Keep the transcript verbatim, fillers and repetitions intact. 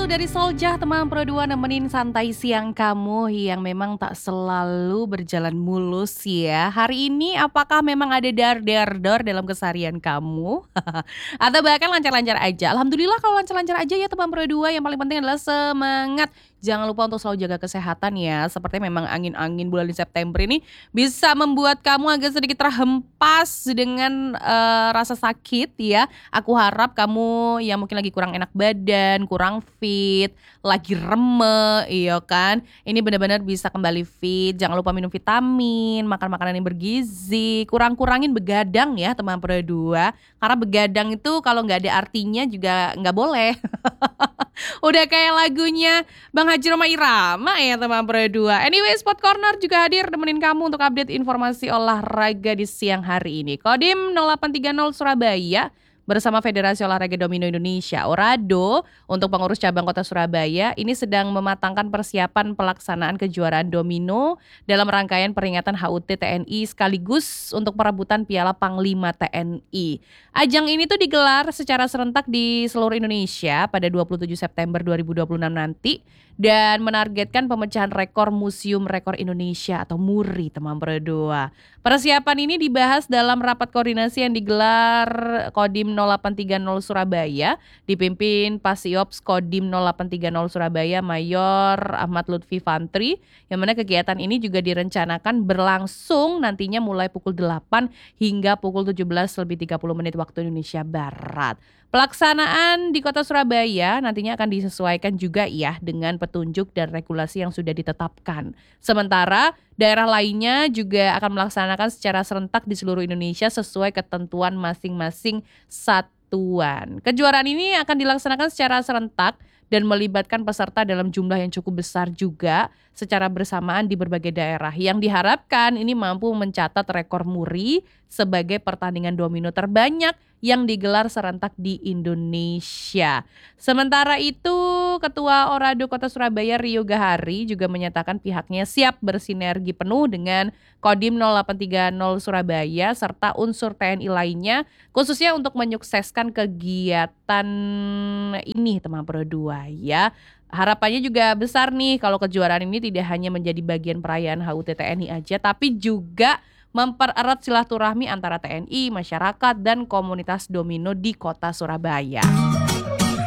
dari Soljah teman Pro dua nemenin santai siang kamu yang memang tak selalu berjalan mulus ya. Hari ini apakah memang ada dar-dar-dor dalam keseharian kamu? Atau bahkan lancar-lancar aja? Alhamdulillah kalau lancar-lancar aja ya teman Pro dua, yang paling penting adalah semangat. Jangan lupa untuk selalu jaga kesehatan ya. Sepertinya memang angin-angin bulan September ini bisa membuat kamu agak sedikit terhempas dengan eh, rasa sakit ya. Aku harap kamu yang mungkin lagi kurang enak badan, kurang fit, lagi reme, iya kan? Ini benar-benar bisa kembali fit. Jangan lupa minum vitamin, makan makanan yang bergizi, kurang-kurangin begadang ya teman Pro dua. Karena begadang itu kalau nggak ada artinya juga nggak boleh. Udah kayak lagunya Bang Haji Roma Irama ya teman Pro dua. Anyway, Sport Corner juga hadir nemenin kamu untuk update informasi olahraga di siang hari ini. Kodim nol delapan tiga nol Surabaya bersama Federasi Olahraga Domino Indonesia Orado untuk pengurus cabang Kota Surabaya ini sedang mematangkan persiapan pelaksanaan kejuaraan domino dalam rangkaian peringatan H U T T N I sekaligus untuk perebutan Piala Panglima T N I. Ajang ini tuh digelar secara serentak di seluruh Indonesia pada dua puluh tujuh September dua ribu dua puluh enam nanti dan menargetkan pemecahan rekor Museum Rekor Indonesia atau MURI teman Pro dua. Persiapan ini dibahas dalam rapat koordinasi yang digelar Kodim nol delapan tiga nol Surabaya dipimpin Pasiops Kodim nol delapan tiga nol Surabaya Mayor Ahmad Lutfi Fantri, yang mana kegiatan ini juga direncanakan berlangsung nantinya mulai pukul delapan hingga pukul tujuh belas lebih tiga puluh menit waktu Indonesia Barat. Pelaksanaan di Kota Surabaya nantinya akan disesuaikan juga ya dengan petunjuk dan regulasi yang sudah ditetapkan. Sementara daerah lainnya juga akan melaksanakan secara serentak di seluruh Indonesia sesuai ketentuan masing-masing satuan. Kejuaraan ini akan dilaksanakan secara serentak dan melibatkan peserta dalam jumlah yang cukup besar juga secara bersamaan di berbagai daerah. Yang diharapkan ini mampu mencatat rekor MURI sebagai pertandingan domino terbanyak yang digelar serentak di Indonesia. Sementara itu, Ketua Orado Kota Surabaya Rio Gahari juga menyatakan pihaknya siap bersinergi penuh dengan Kodim nol delapan tiga nol Surabaya serta unsur T N I lainnya khususnya untuk menyukseskan kegiatan ini teman Pro dua ya. Harapannya juga besar nih kalau kejuaraan ini tidak hanya menjadi bagian perayaan H U T T N I aja, tapi juga mempererat silaturahmi antara T N I, masyarakat, dan komunitas domino di Kota Surabaya.